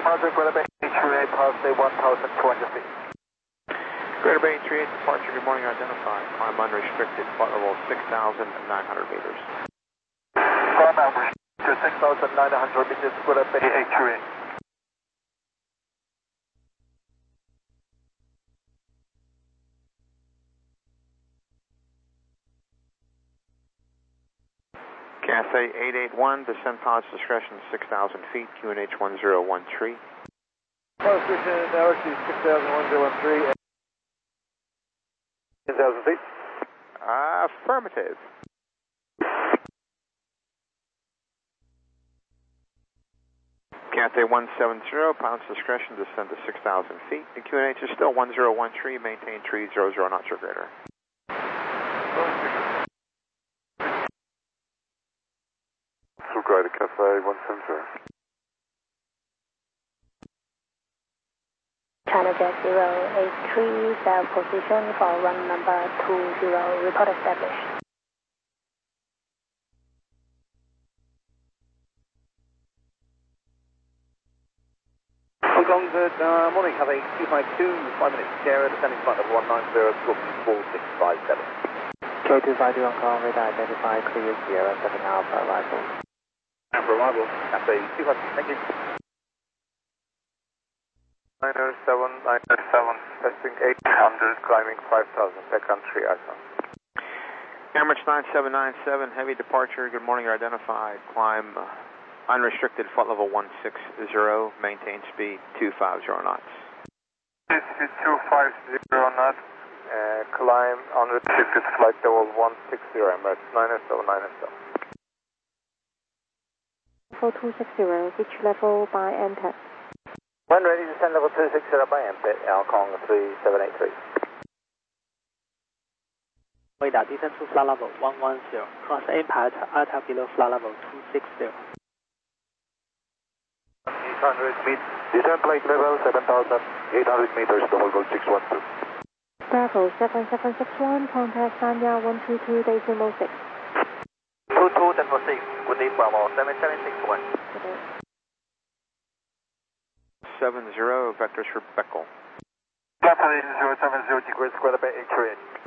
departure, Greater Bay 38, positive 1,200 feet. Greater Bay 38 departure, good morning, identified. Climb unrestricted, flight level 6,900 meters. Climb unrestricted 6,900 meters, Greater Bay 38. Cathay 881, descend pilot's discretion 6,000 feet, QNH 1013. Pilot discretion, altitude 6,1013. 10,000 feet. Affirmative. Cathay 170, pilot's discretion descend to 6,000 feet. The QNH is still 1013, maintain 300 knots or greater. Greater Cathay 170. China Jet 083, cell position for run number 20, report established. Hong Kong, good morning, Cathay 252, 5 minutes, Sierra, descending flight level 190, Scorpion 4657. K252 Hong Kong, radar identified, clear Sierra 7 Alpha, arrival. For arrival, Cathay 252, thank you. 907, testing 800, climbing 5,000, per country, ISO. Emirates 9797, heavy departure, good morning, you're identified. Climb unrestricted, flight level 160, maintain speed 250 knots. This is 250 knots, climb unrestricted, flight level 160, Emirates 907. 260, which level by MPET? When ready, descend level 260 by MPET, Alcon 3783. Radar descend to flight level 110, cross MPET, ATA below flight level 260. 800 meters, descend flight level 7,800 meters, the whole goal 612. Bravo 7761, contact Sanya 122, decimal 6. 22, decimal 6, good day, Bravo 7761. 70, vectors for Beckel. Cathay 070 degrees, Greater Bay 838.